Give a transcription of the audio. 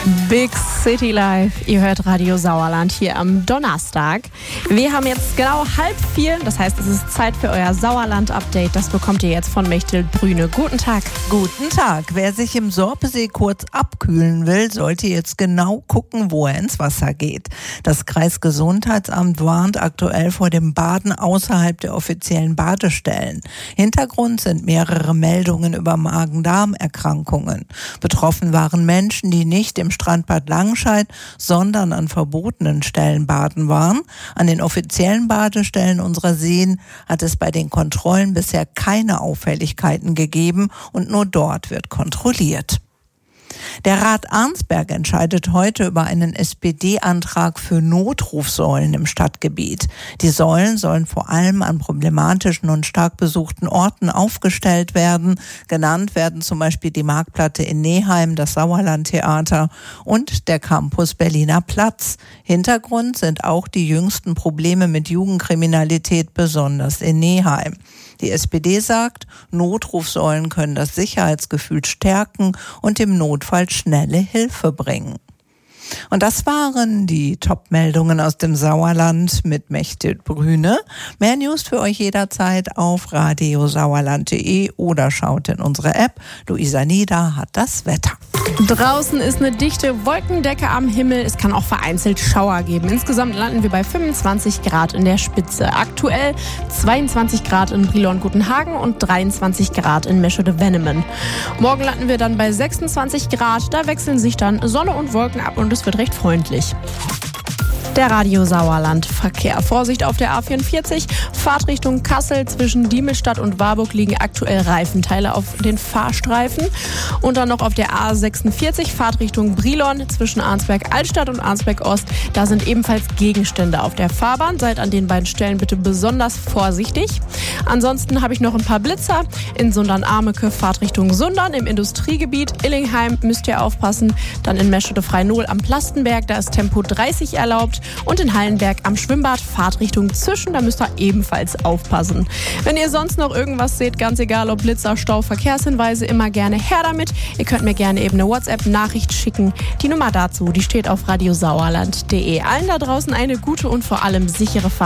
Big City Live. Ihr hört Radio Sauerland hier am Donnerstag. Wir haben jetzt genau 3:30, das heißt, es ist Zeit für euer Sauerland-Update. Das bekommt ihr jetzt von Mechthild Brüne. Guten Tag. Guten Tag. Wer sich im Sorpesee kurz abkühlen will, sollte jetzt genau gucken, wo er ins Wasser geht. Das Kreisgesundheitsamt warnt aktuell vor dem Baden außerhalb der offiziellen Badestellen. Hintergrund sind mehrere Meldungen über Magen-Darm-Erkrankungen. Betroffen waren Menschen, die nicht im Strandbad Langscheid, sondern an verbotenen Stellen baden waren. An den offiziellen Badestellen unserer Seen hat es bei den Kontrollen bisher keine Auffälligkeiten gegeben und nur dort wird kontrolliert. Der Rat Arnsberg entscheidet heute über einen SPD-Antrag für Notrufsäulen im Stadtgebiet. Die Säulen sollen vor allem an problematischen und stark besuchten Orten aufgestellt werden. Genannt werden zum Beispiel die Marktplatte in Neheim, das Sauerlandtheater und der Campus Berliner Platz. Hintergrund sind auch die jüngsten Probleme mit Jugendkriminalität, besonders in Neheim. Die SPD sagt, Notrufsäulen können das Sicherheitsgefühl stärken und im Notfall schnelle Hilfe bringen. Und das waren die Top-Meldungen aus dem Sauerland mit Mechthild Brüne. Mehr News für euch jederzeit auf radiosauerland.de oder schaut in unsere App. Luisa Nieder hat das Wetter. Draußen ist eine dichte Wolkendecke am Himmel. Es kann auch vereinzelt Schauer geben. Insgesamt landen wir bei 25 Grad in der Spitze. Aktuell 22 Grad in Brilon-Gutenhagen und 23 Grad in Meschede-Wennemen. Morgen landen wir dann bei 26 Grad. Da wechseln sich dann Sonne und Wolken ab und es wird recht freundlich. Der Radio Sauerland Verkehr. Vorsicht auf der A44, Fahrtrichtung Kassel zwischen Diemelstadt und Warburg liegen aktuell Reifenteile auf den Fahrstreifen. Und dann noch auf der A46, Fahrtrichtung Brilon zwischen Arnsberg-Altstadt und Arnsberg-Ost. Da sind ebenfalls Gegenstände auf der Fahrbahn. Seid an den beiden Stellen bitte besonders vorsichtig. Ansonsten habe ich noch ein paar Blitzer. In Sundern-Ameke, Fahrtrichtung Sundern im Industriegebiet. Illingheim müsst ihr aufpassen. Dann in Meschede-Freinol am Plastenberg, da ist Tempo 30 erlaubt. Und in Hallenberg am Schwimmbad Fahrtrichtung Zischen, da müsst ihr ebenfalls aufpassen. Wenn ihr sonst noch irgendwas seht, ganz egal ob Blitzer, Stau, Verkehrshinweise, immer gerne her damit. Ihr könnt mir gerne eben eine WhatsApp-Nachricht schicken. Die Nummer dazu, die steht auf radiosauerland.de. Allen da draußen eine gute und vor allem sichere Fahrt.